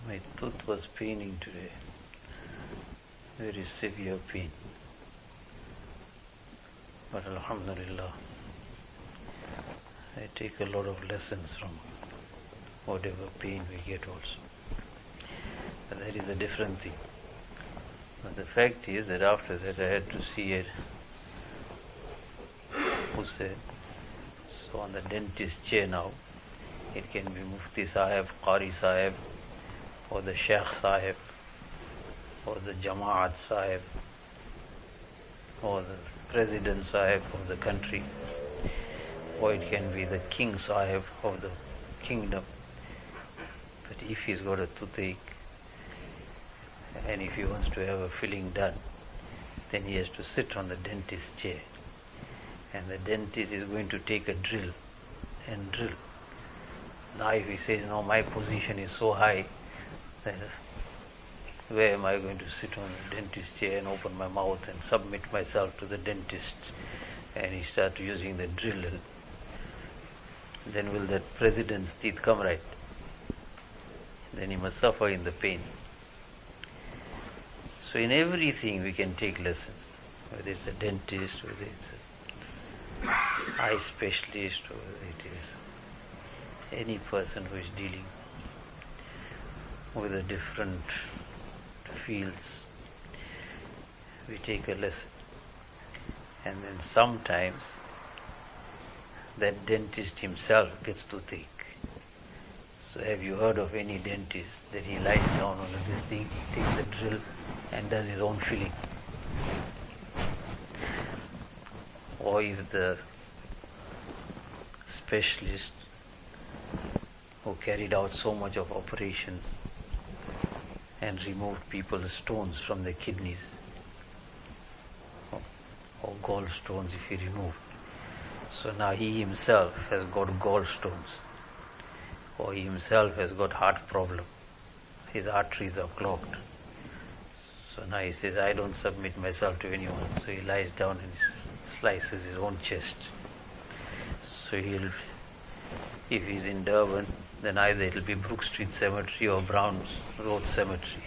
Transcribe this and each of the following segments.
My tooth was paining today, very severe pain. But Alhamdulillah, I take a lot of lessons from whatever pain we get also. But that is a different thing. But the fact is that after that I had to see it. Who said, so on the dentist chair now, it can be Mufti Sahib, Qari Sahib, or the Sheikh Sahib, or the Jamaat Sahib, or the President Sahib of the country, or it can be the King Sahib of the kingdom. But if he's got a toothache, and if he wants to have a filling done, then he has to sit on the dentist chair. And the dentist is going to take a drill and drill. Now if he says, no, my position is so high, then where am I going to sit on the dentist chair and open my mouth and submit myself to the dentist? And he starts using the drill. Then will that president's teeth come right? Then he must suffer in the pain. So in everything we can take lessons, whether it's a dentist, whether it's an eye specialist, or whether it is any person who is dealing with the different fields, we take a lesson. And then sometimes that dentist himself gets toothache. So have you heard of any dentist that he lies down on this thing, takes the drill and does his own filling? Or if the specialist who carried out so much of operations and removed people's stones from the kidneys, or gallstones if he removed. So now he himself has got gallstones, or he himself has got heart problem. His arteries are clogged. So now he says, I don't submit myself to anyone. So he lies down and slices his own chest. So if he's in Durban, then either it will be Brook Street Cemetery or Browns Road Cemetery.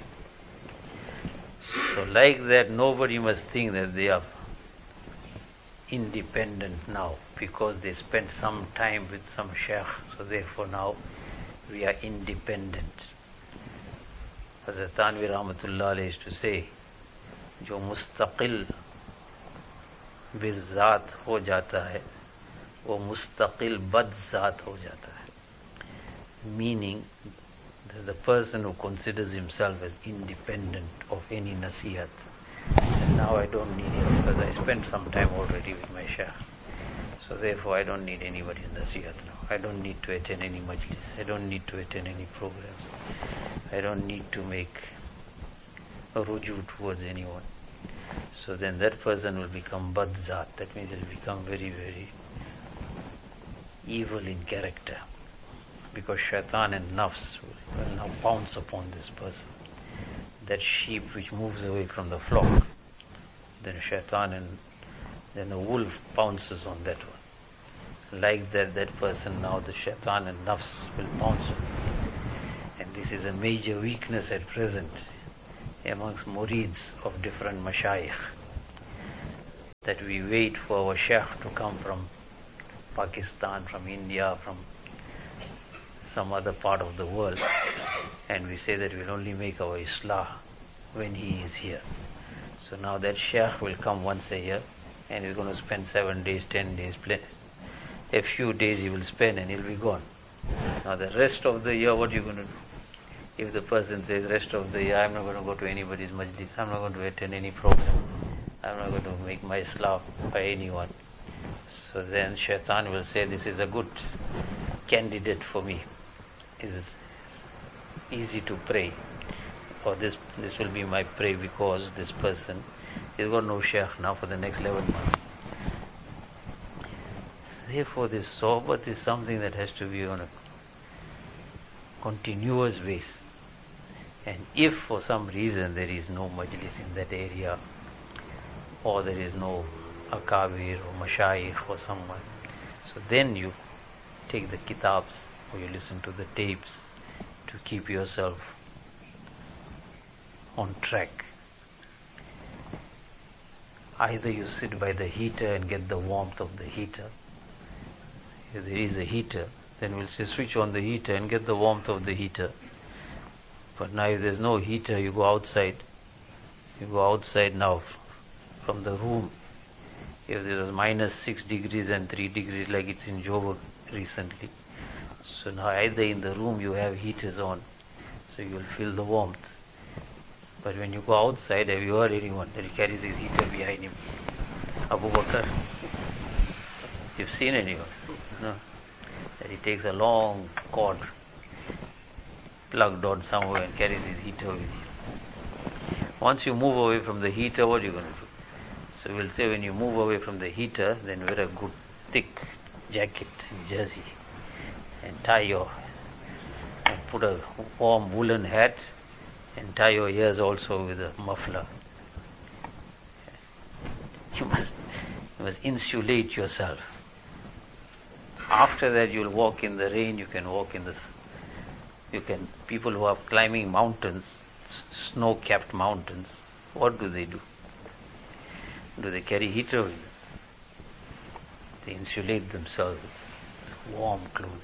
So like that, nobody must think that they are independent now because they spent some time with some sheikh, so therefore now we are independent. Hazrat Thanvi Rahmatullah Alayhi used to say, जो मुस्तकिल बिज़ात हो जाता है वो मुस्तकिल बदज़ात हो जाता है. Meaning that the person who considers himself as independent of any nasihat, and now I don't need him because I spent some time already with my sheikh, so therefore I don't need anybody's nasihat now. I don't need to attend any majlis, I don't need to attend any programs, I don't need to make a ruju towards anyone. So then that person will become badzat, that means he will become very, very evil in character, because shaitan and nafs will now pounce upon this person. That sheep which moves away from the flock, then shaitan and then the wolf pounces on that one. Like that person now the shaitan and nafs will pounce on. And this is a major weakness at present amongst murids of different mashayikh, that we wait for our sheikh to come from Pakistan, from India, from some other part of the world, and we say that we'll only make our islah when he is here. So now that sheikh will come once a year and he's going to spend 7 days, 10 days, a few days he will spend and he'll be gone. Now the rest of the year, what are you going to do? If the person says, rest of the year I'm not going to go to anybody's majlis, I'm not going to attend any program, I'm not going to make my islah by anyone, so then shaitan will say, this is a good candidate for me. It's easy to pray, or this will be my pray, because this person has got no sheikh now for the next 11 months. Therefore this sohbat is something that has to be on a continuous basis. And if for some reason there is no majlis in that area, or there is no akabir or mashayikh or someone, so then you take the kitabs or you listen to the tapes to keep yourself on track. Either you sit by the heater and get the warmth of the heater. If there is a heater, then we'll say switch on the heater and get the warmth of the heater. But now if there's no heater, you go outside. You go outside now from the room. If there was -6 degrees and 3 degrees like it's in Joburg recently. So now either in the room you have heaters on, so you will feel the warmth. But when you go outside, have you heard anyone that he carries his heater behind him? Abu Bakr? You've seen anyone? No. That he takes a long cord plugged on somewhere and carries his heater with him. Once you move away from the heater, what are you going to do? So we'll say when you move away from the heater, then wear a good thick jacket and jersey and and put a warm woolen hat and tie your ears also with a muffler. You must insulate yourself. After that you will walk in the rain, you can walk in people who are climbing mountains, snow-capped mountains, what do? Do they carry heater with them? They insulate themselves with warm clothing.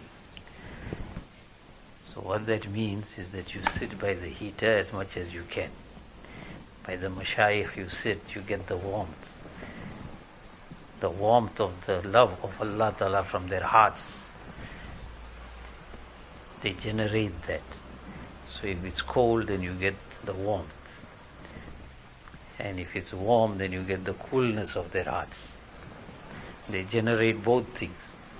So what that means is that you sit by the heater as much as you can. By the mashayikh you sit, you get the warmth. The warmth of the love of Allah Ta'ala from their hearts. They generate that. So if it's cold, then you get the warmth. And if it's warm, then you get the coolness of their hearts. They generate both things.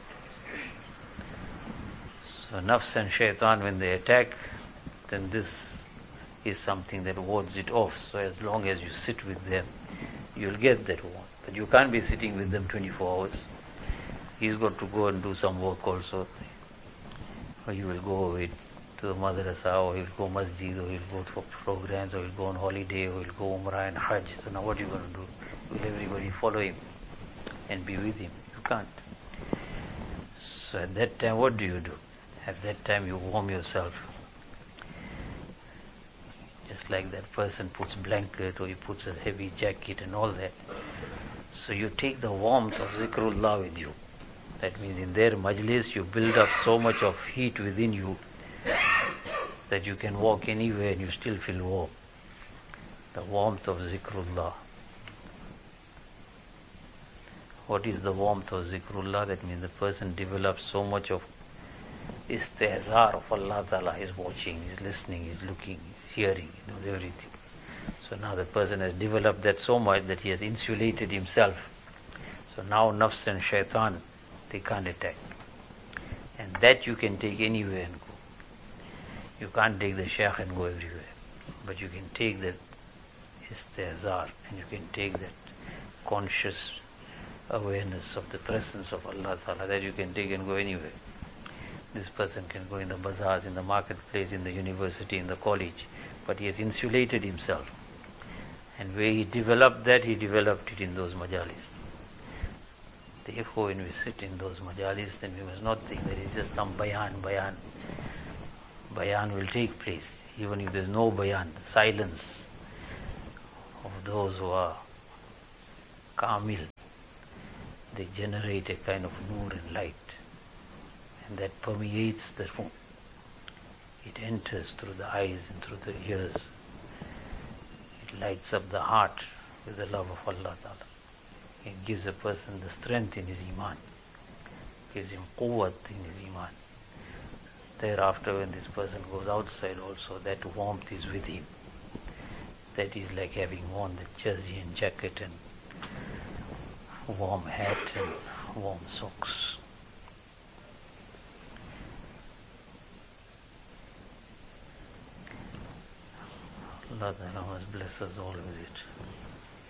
So nafs and shaitan, when they attack, then this is something that wards it off. So as long as you sit with them, you'll get that warmth. But you can't be sitting with them 24 hours. He's got to go and do some work also. Or you will go away to the madrasa, or he'll go masjid, or he'll go for programs, or he'll go on holiday, or he'll go umrah and hajj. So now what are you going to do? Will everybody follow him and be with him? You can't. So at that time, what do? At that time you warm yourself. Just like that person puts blanket, or he puts a heavy jacket and all that. So you take the warmth of zikrullah with you. That means in their majlis you build up so much of heat within you that you can walk anywhere and you still feel warm. The warmth of zikrullah. What is the warmth of zikrullah? That means the person develops so much of istihzar of Allah Ta'ala. He's watching, he's listening, he's looking, he's hearing, he knows everything. So now the person has developed that so much that he has insulated himself. So now nafs and shaitan, they can't attack. And that you can take anywhere and go. You can't take the shaykh and go everywhere. But you can take that istihzar, and you can take that conscious awareness of the presence of Allah Ta'ala, that you can take and go anywhere. This person can go in the bazaars, in the marketplace, in the university, in the college, but he has insulated himself. And where he developed that, he developed it in those majalis. Therefore, when we sit in those majalis, then we must not think there is just some bayan. Bayan will take place. Even if there is no bayan, the silence of those who are kamil, they generate a kind of nur and light. And that permeates the room. It enters through the eyes and through the ears. It lights up the heart with the love of Allah Ta'ala. It gives a person the strength in his iman. Gives him quwwat in his iman. Thereafter, when this person goes outside also, that warmth is with him. That is like having worn the jersey and jacket and warm hat and warm socks. Allah Ta'ala must bless us all with it.